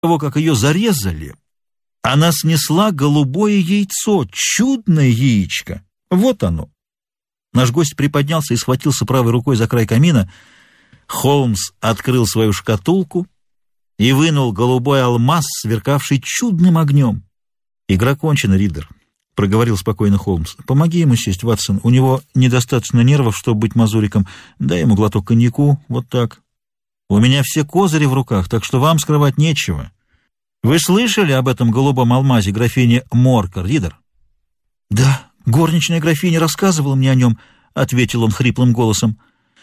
того, как ее зарезали, она снесла голубое яйцо, чудное яичко. Вот оно. Наш гость приподнялся и схватился правой рукой за край камина. Холмс открыл свою шкатулку и вынул голубой алмаз, сверкавший чудным огнем. «Игра кончена, Ридер», — проговорил спокойно Холмс. «Помоги ему сесть, Ватсон. У него недостаточно нервов, чтобы быть мазуриком. Дай ему глоток коньяку. Вот так. У меня все козыри в руках, так что вам скрывать нечего. Вы слышали об этом голубом алмазе графини Моркер, Ридер?» «Да, горничная графиня рассказывала мне о нем», — ответил он хриплым голосом.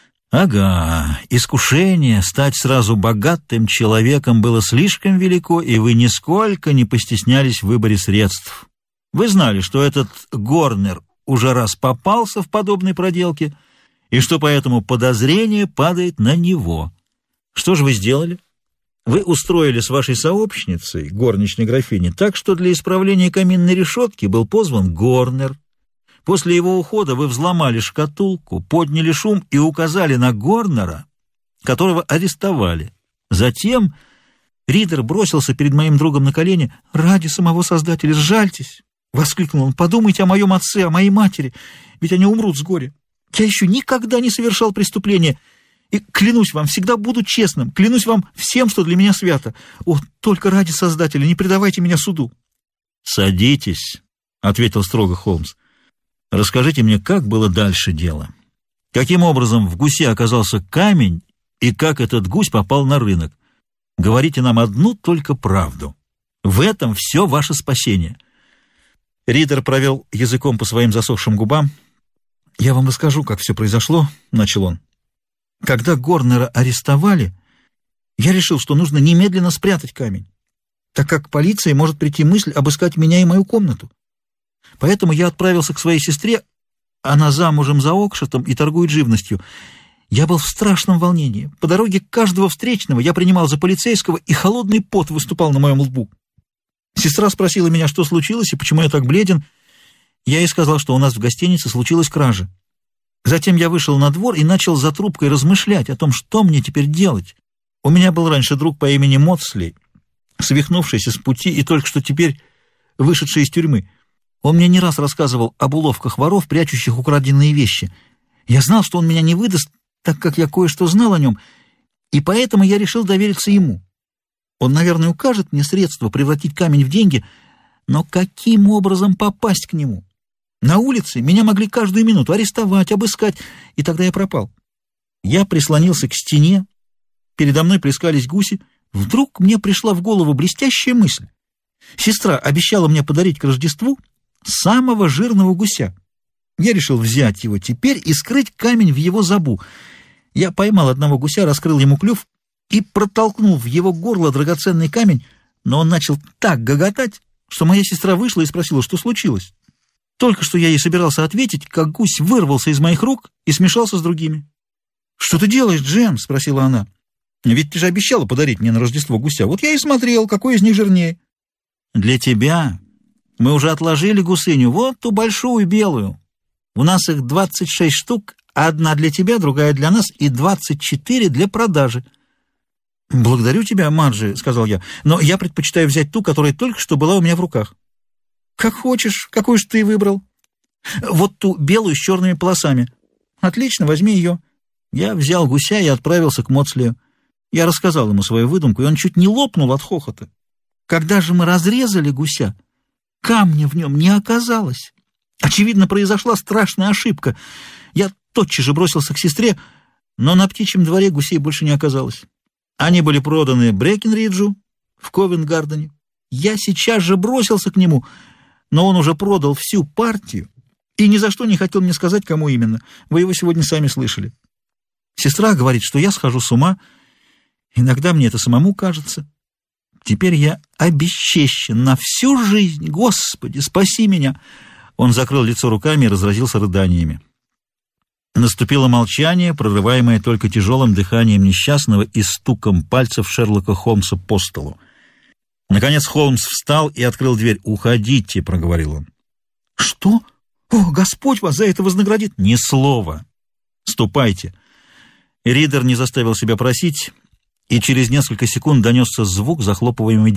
«Ага, искушение стать сразу богатым человеком было слишком велико, и вы нисколько не постеснялись в выборе средств. Вы знали, что этот Горнер уже раз попался в подобной проделке, и что поэтому подозрение падает на него. Что же вы сделали? Вы устроили с вашей сообщницей, горничной графиней, так, что для исправления каминной решетки был позван Горнер. После его ухода вы взломали шкатулку, подняли шум и указали на Горнера, которого арестовали. Затем Ридер бросился перед моим другом на колени. «Ради самого Создателя, сжальтесь!» — воскликнул он. «Подумайте о моем отце, о моей матери, ведь они умрут с горя. Я еще никогда не совершал преступления, и клянусь вам, всегда буду честным, клянусь вам всем, что для меня свято. О, только ради Создателя, не предавайте меня суду!» «Садитесь», — ответил строго Холмс. «Расскажите мне, как было дальше дело? Каким образом в гусе оказался камень, и как этот гусь попал на рынок? Говорите нам одну только правду. В этом все ваше спасение». Ридер провел языком по своим засохшим губам. «Я вам расскажу, как все произошло», — начал он. «Когда Горнера арестовали, я решил, что нужно немедленно спрятать камень, так как полиции может прийти мысль обыскать меня и мою комнату. Поэтому я отправился к своей сестре, она замужем за Окшетом и торгует живностью. Я был в страшном волнении. По дороге каждого встречного я принимал за полицейского, и холодный пот выступал на моем лбу. Сестра спросила меня, что случилось и почему я так бледен. Я ей сказал, что у нас в гостинице случилась кража. Затем я вышел на двор и начал за трубкой размышлять о том, что мне теперь делать. У меня был раньше друг по имени Модсли, свихнувшийся с пути и только что теперь вышедший из тюрьмы. Он мне не раз рассказывал об уловках воров, прячущих украденные вещи. Я знал, что он меня не выдаст, так как я кое-что знал о нем, и поэтому я решил довериться ему. Он, наверное, укажет мне средства превратить камень в деньги, но каким образом попасть к нему? На улице меня могли каждую минуту арестовать, обыскать, и тогда я пропал. Я прислонился к стене, передо мной плескались гуси. Вдруг мне пришла в голову блестящая мысль. Сестра обещала мне подарить к Рождеству самого жирного гуся. Я решил взять его теперь и скрыть камень в его забу. Я поймал одного гуся, раскрыл ему клюв и протолкнул в его горло драгоценный камень, но он начал так гоготать, что моя сестра вышла и спросила, что случилось. Только что я ей собирался ответить, как гусь вырвался из моих рук и смешался с другими. «Что ты делаешь, Джен?» — спросила она. «Ведь ты же обещала подарить мне на Рождество гуся. Вот я и смотрел, какой из них жирнее». «Для тебя мы уже отложили гусыню, вот ту большую белую. У нас их 26 штук, одна для тебя, другая для нас, и 24 для продажи». «Благодарю тебя, Марджи», — сказал я, «но я предпочитаю взять ту, которая только что была у меня в руках». «Как хочешь. Какую же ты выбрал?» «Вот ту белую с черными полосами». «Отлично, возьми ее». Я взял гуся и отправился к Модслию. Я рассказал ему свою выдумку, и он чуть не лопнул от хохота. Когда же мы разрезали гуся, камня в нем не оказалось. Очевидно, произошла страшная ошибка. Я тотчас же бросился к сестре, но на птичьем дворе гусей больше не оказалось. Они были проданы Брэкенриджу в Ковент-Гардене. Я сейчас же бросился к нему, но он уже продал всю партию и ни за что не хотел мне сказать, кому именно. Вы его сегодня сами слышали. Сестра говорит, что я схожу с ума. Иногда мне это самому кажется. Теперь я обесчещен на всю жизнь. Господи, спаси меня!» Он закрыл лицо руками и разразился рыданиями. Наступило молчание, прерываемое только тяжелым дыханием несчастного и стуком пальцев Шерлока Холмса по столу. Наконец Холмс встал и открыл дверь. «Уходите», — проговорил он. «Что? О, Господь вас за это вознаградит!» «Ни слова! Ступайте!» Ридер не заставил себя просить. и через несколько секунд донесся звук захлопываемой